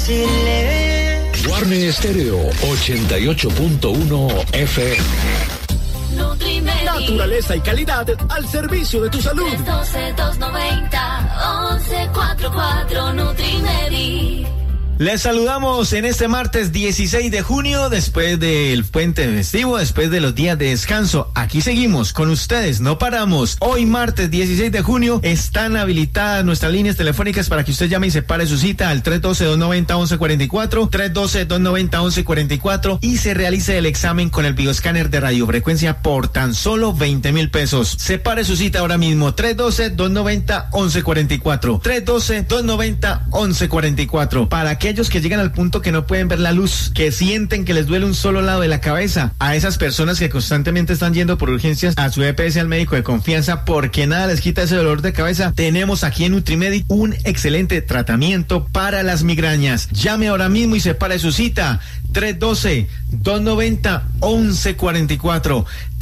decirle. Warner Stereo 88.1 FM. Nutrimedi. Naturaleza y calidad al servicio de tu salud. 312-290-1144 Nutrimedi. Les saludamos en este martes 16 de junio, después del puente festivo, después de los días de descanso. Aquí seguimos con ustedes, no paramos. Hoy martes 16 de junio están habilitadas nuestras líneas telefónicas para que usted llame y separe su cita al 312-290-1144, 312-290-1144 y se realice el examen con el bioscáner de radiofrecuencia por tan solo 20,000 pesos. Separe su cita ahora mismo, 312-290-1144, 312-290-1144. Para aquellos que llegan al punto que no pueden ver la luz, que sienten que les duele un solo lado de la cabeza, a esas personas que constantemente están yendo por urgencias a su EPS, al médico de confianza, porque nada les quita ese dolor de cabeza, tenemos aquí en Nutrimedi un excelente tratamiento para las migrañas. Llame ahora mismo y separe su cita, 312-290-1144,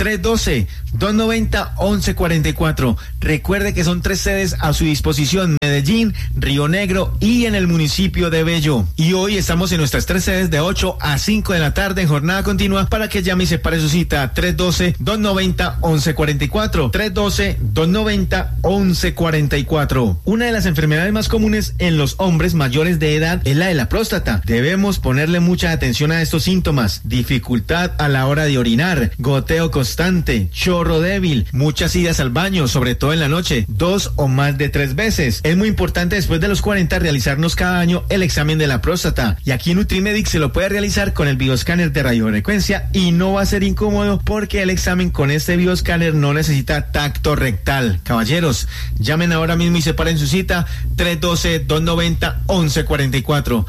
312-290-1144. Recuerde que son 3 sedes a su disposición: Medellín, Río Negro y en el municipio de Bello. Y hoy estamos en nuestras 3 sedes de 8 a 5 de la tarde en jornada continua para que llame y separe su cita, 312-290-1144, 312-290-1144. Una de las enfermedades más comunes en los hombres mayores de edad es la de la próstata. Debemos ponerle mucha atención a estos síntomas: dificultad a la hora de orinar, goteo constante, chorro débil, muchas idas al baño, sobre todo en la noche, 2 o más de 3 veces. Es muy importante después de los 40 realizarnos cada año el examen de la próstata, y aquí en Nutrimedic se lo puede realizar con el bioscáner de radiofrecuencia y no va a ser incómodo porque el examen con este bioscáner no necesita tacto rectal. Caballeros, llamen ahora mismo y separen su cita, 312-290-1144,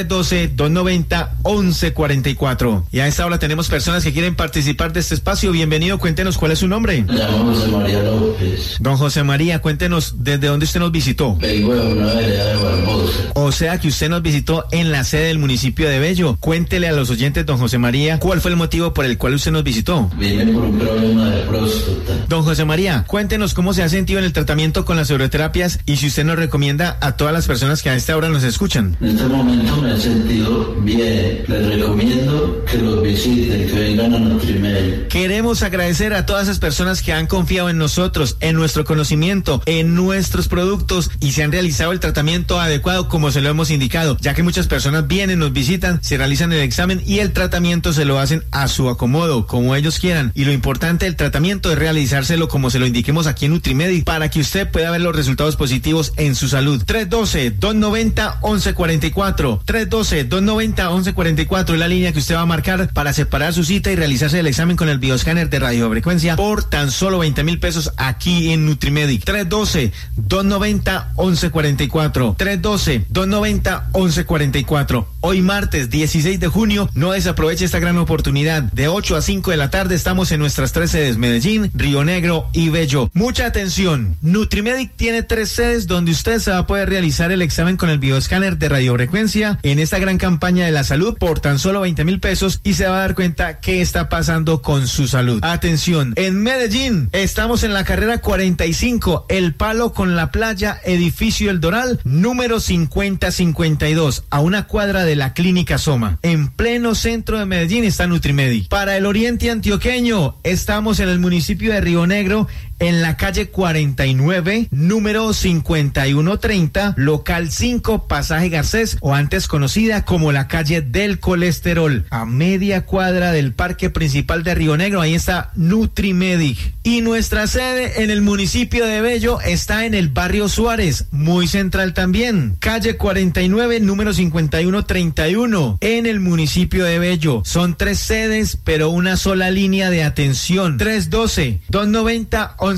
312-290-1144. Y a esta hora tenemos personas que quieren participar de este espacio. Bienvenido, cuéntenos cuál es su nombre. Me llamo José María López. Don José María, cuéntenos desde dónde usted nos visitó. Vengo de una vereda de Barbosa. O sea que usted nos visitó en la sede del municipio de Bello. Cuéntele a los oyentes, don José María, cuál fue el motivo por el cual usted nos visitó. Vine por un problema de próstata. Don José María, cuéntenos cómo se ha sentido en el tratamiento con las uroterapias y si usted nos recomienda a todas las personas que a esta hora nos escuchan. En este momento me he sentido bien. Les recomiendo que los visiten, que vengan a Nutrimedi. Queremos agradecer a todas esas personas que han confiado en nosotros, en nuestro conocimiento, en nuestros productos y se han realizado el tratamiento adecuado como se lo hemos indicado, ya que muchas personas vienen, nos visitan, se realizan el examen y el tratamiento se lo hacen a su acomodo, como ellos quieran. Y lo importante del tratamiento es realizárselo como se lo indiquemos aquí en Nutrimedi para que usted pueda ver los resultados positivos en su salud. 312-290-1144, 312-290-1144 es la línea que usted va a marcar para separar su cita y realizarse el examen con el bioscáner de radiofrecuencia por tan solo 20,000 pesos aquí en Nutrimedic. 312-290-1144, 312-290-1144. Hoy martes 16 de junio, no desaproveche esta gran oportunidad. De 8 a 5 de la tarde estamos en nuestras 3 sedes: Medellín, Río Negro y Bello. Mucha atención, Nutrimedic tiene 3 sedes donde usted se va a poder realizar el examen con el bioscáner de radiofrecuencia en esta gran campaña de la salud por tan solo 20,000 pesos y se va a dar cuenta qué está pasando con su salud. Atención, en Medellín estamos en la carrera 45, El Palo con la Playa, edificio El Doral, número 5052, a una cuadra de la Clínica Soma. En pleno centro de Medellín está Nutrimedi. Para el oriente antioqueño estamos en el municipio de Río Negro, en la calle 49, número 5130, local 5, pasaje Garcés, o antes conocida como la calle del colesterol, a media cuadra del parque principal de Río Negro. Ahí está Nutrimedic. Y nuestra sede en el municipio de Bello está en el barrio Suárez, muy central también, calle 49, número 5131, en el municipio de Bello. Son 3 sedes, pero una sola línea de atención. 312-290-1144,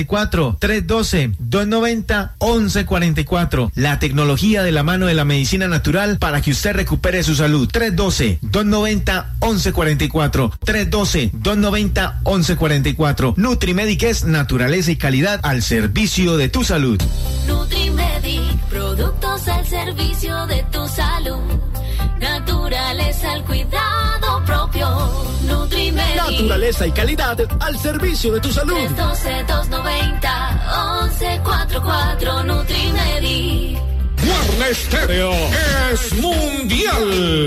312-290-1144. La tecnología de la mano de la medicina natural para que usted recupere su salud. 312-290-1144, 312-290-1144. Nutrimedic es naturaleza y calidad al servicio de tu salud. Nutrimedic, productos al servicio de tu salud. Naturaleza al cuidado propio. Nutrimedic. Naturaleza y calidad al servicio de tu salud. 312-290-1144 Nutrimedic. Warner Stereo es mundial. Mundial.